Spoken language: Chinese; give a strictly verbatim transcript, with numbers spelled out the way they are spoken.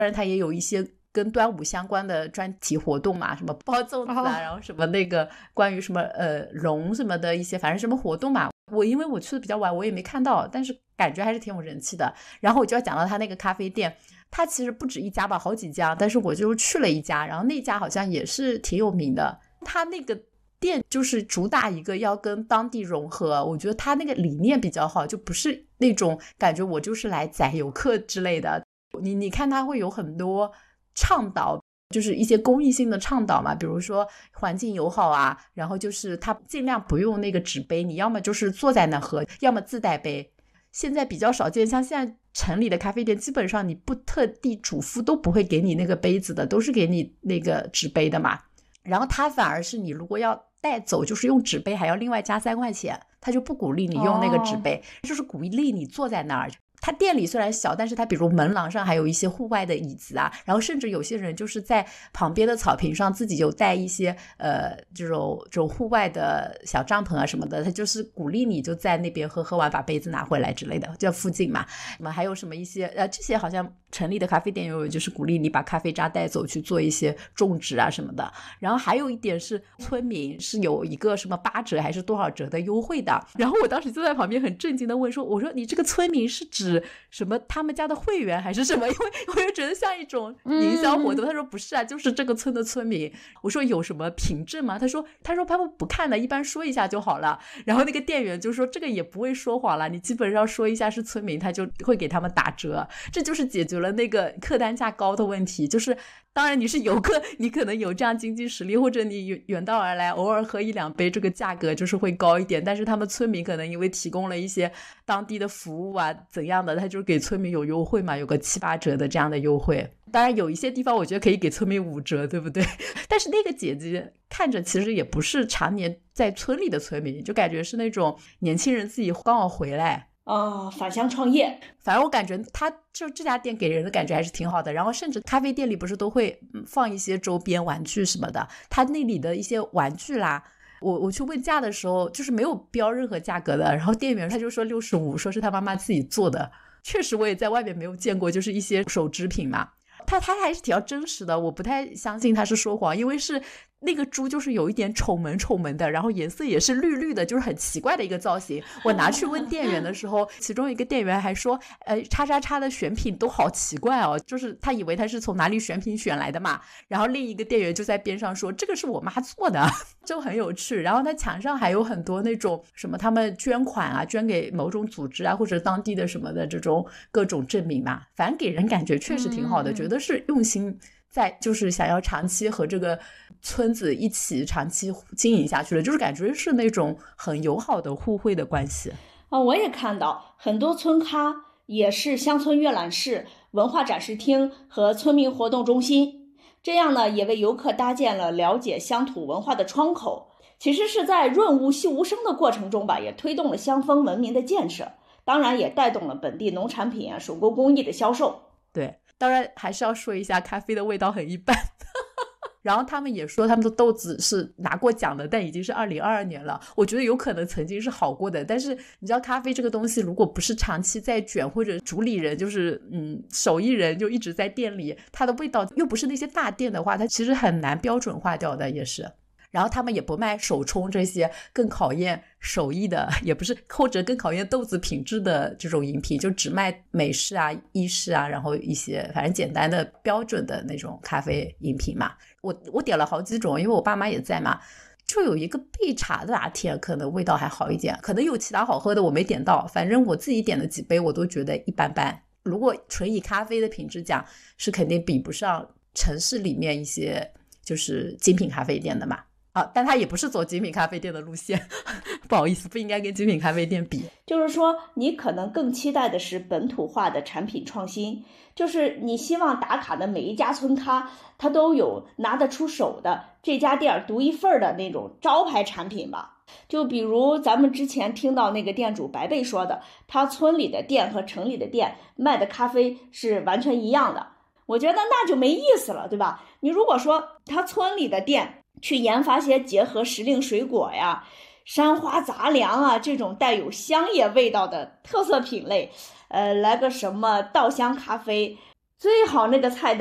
当然它也有一些跟端午相关的专题活动嘛，什么包粽子啊、哦、然后什么那个关于什么呃龙什么的一些反正什么活动嘛，我因为我去的比较晚我也没看到，但是感觉还是挺有人气的。然后我就要讲到他那个咖啡店，它其实不止一家吧，好几家，但是我就去了一家，然后那家好像也是挺有名的。他那个店就是主打一个要跟当地融合，我觉得他那个理念比较好，就不是那种感觉我就是来载游客之类的。你你看他会有很多倡导，就是一些公益性的倡导嘛，比如说环境友好啊，然后就是他尽量不用那个纸杯，你要么就是坐在那喝，要么自带杯。现在比较少见，像现在城里的咖啡店基本上你不特地嘱咐都不会给你那个杯子的，都是给你那个纸杯的嘛。然后他反而是你如果要带走，就是用纸杯还要另外加三块钱，他就不鼓励你用那个纸杯、哦、就是鼓励你坐在那儿。他店里虽然小，但是他比如门廊上还有一些户外的椅子啊，然后甚至有些人就是在旁边的草坪上自己有带一些呃这种这种户外的小帐篷啊什么的，他就是鼓励你就在那边喝，喝完把杯子拿回来之类的，就附近嘛。什么还有什么一些呃这些好像城里的咖啡店有，就是鼓励你把咖啡渣带走去做一些种植啊什么的。然后还有一点是村民是有一个什么八折还是多少折的优惠的，然后我当时就在旁边很震惊的问说，我说你这个村民是指什么他们家的会员还是什么？因为我就觉得像一种营销活动、嗯、他说不是啊，就是这个村的村民。我说有什么凭证吗？他说他说他们不看的，一般说一下就好了。然后那个店员就说这个也不会说谎了，你基本上说一下是村民，他就会给他们打折。这就是解决了那个客单价高的问题。就是当然你是游客，你可能有这样经济实力，或者你远道而来偶尔喝一两杯，这个价格就是会高一点，但是他们村民可能因为提供了一些当地的服务啊怎样的，他就给村民有优惠嘛，有个七八折的这样的优惠。当然有一些地方我觉得可以给村民五折，对不对？但是那个姐姐看着其实也不是常年在村里的村民，就感觉是那种年轻人自己刚好回来啊、呃，返乡创业。 反正我感觉他就这家店给人的感觉还是挺好的。然后甚至咖啡店里不是都会放一些周边玩具什么的，他那里的一些玩具啦，我我去问价的时候就是没有标任何价格的，然后店员他就说六十五，说是他妈妈自己做的。确实我也在外面没有见过，就是一些手织品嘛，他他还是比较真实的，我不太相信他是说谎，因为是那个猪就是有一点丑萌丑萌的，然后颜色也是绿绿的，就是很奇怪的一个造型。我拿去问店员的时候，其中一个店员还说呃，叉叉叉的选品都好奇怪哦，就是他以为他是从哪里选品选来的嘛。然后另一个店员就在边上说这个是我妈做的，就很有趣。然后他墙上还有很多那种什么他们捐款啊，捐给某种组织啊，或者当地的什么的这种各种证明嘛，反正给人感觉确实挺好的、嗯、觉得是用心在就是想要长期和这个村子一起长期经营下去的，就是感觉是那种很友好的互惠的关系啊。我也看到很多村咖也是乡村阅览室、文化展示厅和村民活动中心，这样呢也为游客搭建了了解乡土文化的窗口。其实是在润物细无声的过程中吧，也推动了乡风文明的建设，当然也带动了本地农产品啊、手工工艺的销售。 对，当然还是要说一下咖啡的味道很一般然后他们也说他们的豆子是拿过奖的，但已经是二零二二年了，我觉得有可能曾经是好过的。但是你知道咖啡这个东西如果不是长期在卷，或者主理人就是嗯手艺人就一直在店里，它的味道又不是那些大店的话，它其实很难标准化掉的也是。然后他们也不卖手冲这些更考验手艺的，也不是或者更考验豆子品质的这种饮品，就只卖美式啊、意式啊，然后一些反正简单的标准的那种咖啡饮品嘛。我我点了好几种，因为我爸妈也在嘛，就有一个焙茶的拿铁可能味道还好一点，可能有其他好喝的我没点到，反正我自己点了几杯我都觉得一般般。如果纯以咖啡的品质讲，是肯定比不上城市里面一些就是精品咖啡店的嘛。啊，但它也不是走精品咖啡店的路线不好意思，不应该跟精品咖啡店比。 就是说你可能更期待的是本土化的产品创新，就是你希望打卡的每一家村咖它都有拿得出手的这家店独一份的那种招牌产品吧。就比如咱们之前听到那个店主白贝说的，他村里的店和城里的店卖的咖啡是完全一样的，我觉得那就没意思了，对吧？你如果说他村里的店去研发些结合时令水果呀、山花杂粮啊这种带有乡野味道的特色品类，呃，来个什么稻香咖啡， 最好那个菜单